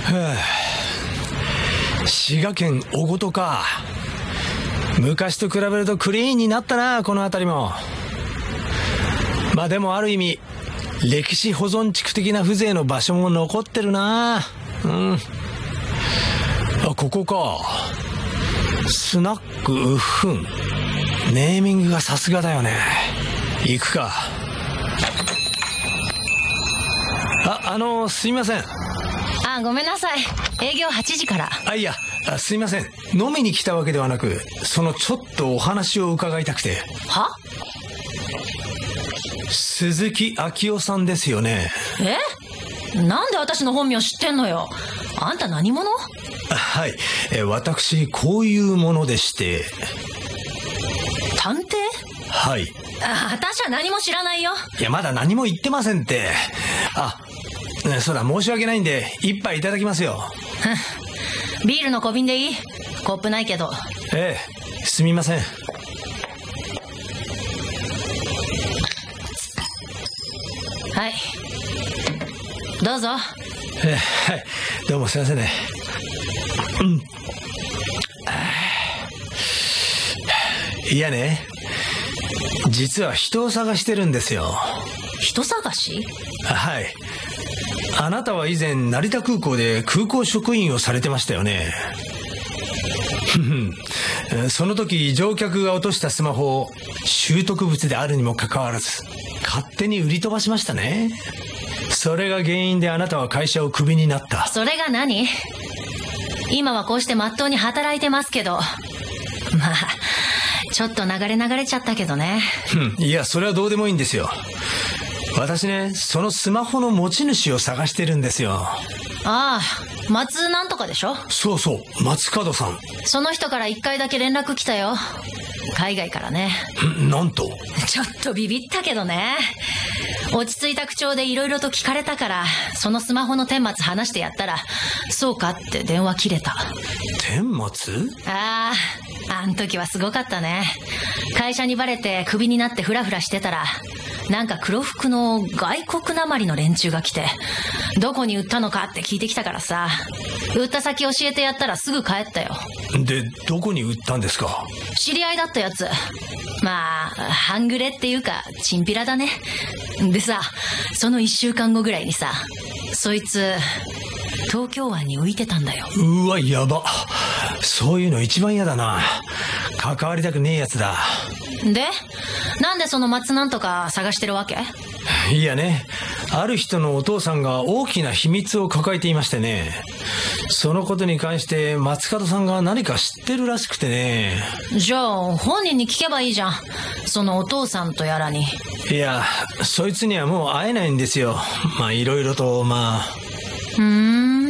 滋賀県小琴か。昔と比べるとクリーンになったな、この辺りも。まあでもある意味歴史保存地区的な風情の場所も残ってるな。あ、ここか。スナックウッフン。ネーミングがさすがだよね。行くか。すいません。 ごめんなさい。営業8時から。 いや、すいません。飲みに来たわけではなく、ちょっとお話を伺いたくて。 は？ 鈴木昭夫さんですよね。 なんで私の本名知ってんのよ。あんた何者？ はい。私、こういうものでして。 探偵？ はい。 私は何も知らないよ。 いや、まだ何も言ってませんって。そうだ、申し訳ないんで、一杯いただきますよ。 ビールの小瓶でいい？コップないけど。 すみません。 はい。どうぞ。 はい。どうもすいませんね。いやね、実は人を探してるんですよ。 人探し？ はい。あなたは以前成田空港で空港職員をされてましたよね。その時乗客が落としたスマホを拾得物であるにもかかわらず勝手に売り飛ばしましたね。それが原因であなたは会社をクビになった。 それが何？今はこうしてまっとうに働いてますけど、まあちょっと流れちゃったけどね。 いや、それはどうでもいいんですよ。私ね、そのスマホの持ち主を探してるんですよ。 松なんとかでしょ？ そうそう、松門さん。 その人から1回だけ連絡来たよ。海外からね。 なんと？ ちょっとビビったけどね。落ち着いた口調でいろいろと聞かれたから、そのスマホの顛末話してやったら、そうかって電話切れた。 顛末？ あん時はすごかったね。会社にバレてクビになってフラフラしてたら、なんか黒服の外国なまりの連中が来て、どこに売ったのかって聞いてきたからさ、売った先教えてやったらすぐ帰ったよ。 で、どこに売ったんですか？ 知り合いだったやつ。まあ半グレっていうかチンピラだね。でさ、その1週間後ぐらいにさ、そいつ東京湾に浮いてたんだよ。 うわ、やば。そういうの一番嫌だな。関わりたくねえやつだ。 で、なんでその松なんとか探してるわけ？ いやね、ある人のお父さんが大きな秘密を抱えていましてね。そのことに関して松門さんが何か知ってるらしくてね。 じゃあ本人に聞けばいいじゃん、そのお父さんとやらに。 いや、そいつにはもう会えないんですよ。いろいろと。